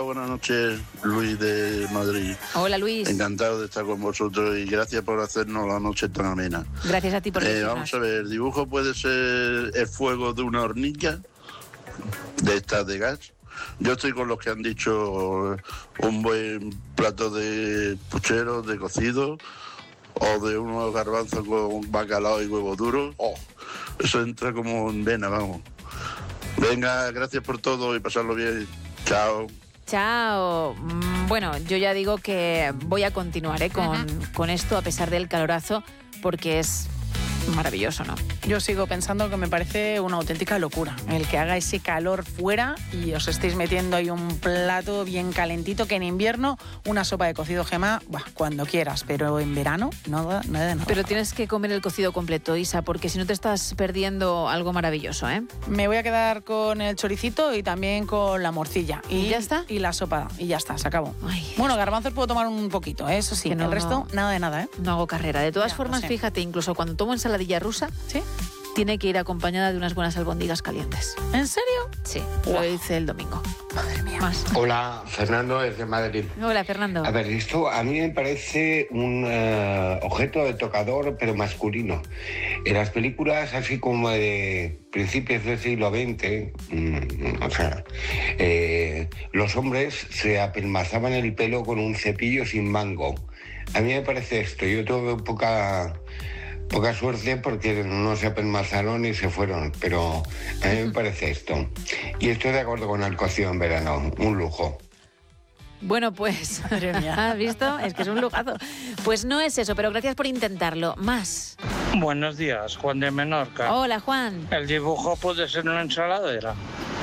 buenas noches, Luis de Madrid. Hola, Luis. Encantado de estar con vosotros y gracias por hacernos la noche tan amena. Gracias a ti por decirnos. Vamos a ver, el dibujo puede ser el fuego de una hornilla, de estas de gas. Yo estoy con los que han dicho un buen plato de puchero, de cocido, o de unos garbanzos con bacalao y huevo duro. Oh, eso entra como en vena, vamos. Venga, gracias por todo y pasarlo bien. Chao. Chao. Bueno, yo ya digo que voy a continuar con esto a pesar del calorazo, porque es maravilloso, ¿no? Yo sigo pensando que me parece una auténtica locura el que haga ese calor fuera y os estéis metiendo ahí un plato bien calentito, que en invierno una sopa de cocido, Gemma, cuando quieras, pero en verano nada de nada. Pero tienes que comer el cocido completo, Isa, porque si no te estás perdiendo algo maravilloso, ¿eh? Me voy a quedar con el choricito y también con la morcilla. ¿Y ya está? Y la sopa, y ya está, se acabó. Ay, bueno, garbanzos puedo tomar un poquito, eso sí, no, el resto nada de nada, ¿eh? No hago carrera. De todas formas, sí. Fíjate, incluso cuando tomo ensaladilla rusa, ¿sí? Tiene que ir acompañada de unas buenas albóndigas calientes. ¿En serio? Sí, lo hice el domingo. Madre mía. Más. Hola, Fernando desde Madrid. Hola, Fernando. A ver, esto a mí me parece un objeto de tocador, pero masculino. En las películas así como de principios del siglo XX, los hombres se apelmazaban el pelo con un cepillo sin mango. A mí me parece esto. Yo tuve poca suerte porque no se apelmazaron y se fueron, pero a mí me parece esto. Y estoy de acuerdo con el cocido en verano, un lujo. Bueno, pues, madre mía. ¿Has visto? Es que es un lujazo. Pues no es eso, pero gracias por intentarlo. Más. Buenos días, Juan de Menorca. Hola, Juan. El dibujo puede ser una ensaladera.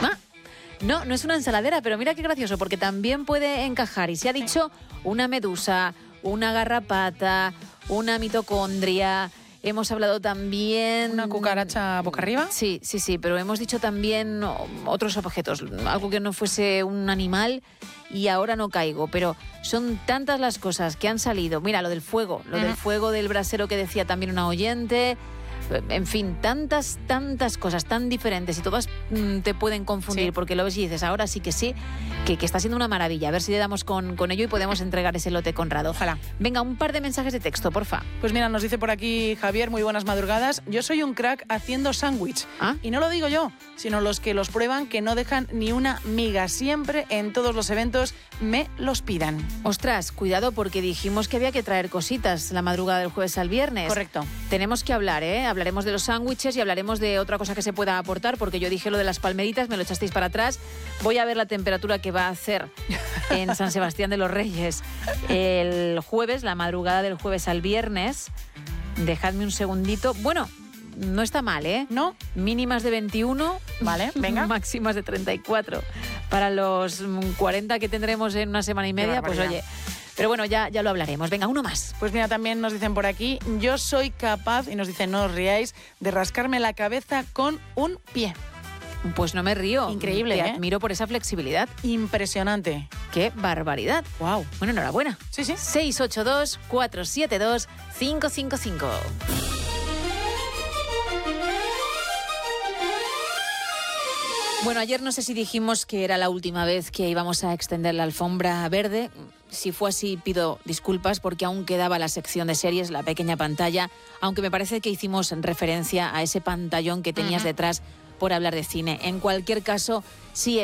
No es una ensaladera, pero mira qué gracioso, porque también puede encajar. Y se ha dicho una medusa, una garrapata, una mitocondria. Hemos hablado también... ¿Una cucaracha boca arriba? Sí, pero hemos dicho también otros objetos, algo que no fuese un animal y ahora no caigo, pero son tantas las cosas que han salido. Mira, lo del fuego del brasero que decía también una oyente... En fin, tantas cosas tan diferentes y todas te pueden confundir porque lo ves y dices, ahora sí, que está siendo una maravilla. A ver si le damos con ello y podemos entregar ese lote Conrado. Ojalá. Venga, un par de mensajes de texto, porfa. Pues mira, nos dice por aquí Javier, muy buenas madrugadas. Yo soy un crack haciendo sándwich. Y no lo digo yo, sino los que los prueban, que no dejan ni una miga. Siempre en todos los eventos me los pidan. Ostras, cuidado, porque dijimos que había que traer cositas la madrugada del jueves al viernes. Correcto. Tenemos que hablar, hablaremos de los sándwiches y hablaremos de otra cosa que se pueda aportar, porque yo dije lo de las palmeritas, me lo echasteis para atrás. Voy a ver la temperatura que va a hacer en San Sebastián de los Reyes el jueves, la madrugada del jueves al viernes. Dejadme un segundito. Bueno, no está mal, ¿eh? ¿No? Mínimas de 21. Vale, venga. Máximas de 34. Para los 40 que tendremos en una semana y media, pues oye... Pero bueno, ya lo hablaremos. Venga, uno más. Pues mira, también nos dicen por aquí, yo soy capaz, y nos dicen, no os riáis, de rascarme la cabeza con un pie. Pues no me río. Increíble, Te admiro por esa flexibilidad. Impresionante. ¡Qué barbaridad! Wow. Bueno, enhorabuena. Sí. 682-472-555. Bueno, ayer no sé si dijimos que era la última vez que íbamos a extender la alfombra verde. Si fue así, pido disculpas porque aún quedaba la sección de series, la pequeña pantalla, aunque me parece que hicimos referencia a ese pantallón que tenías detrás por hablar de cine. En cualquier caso, sí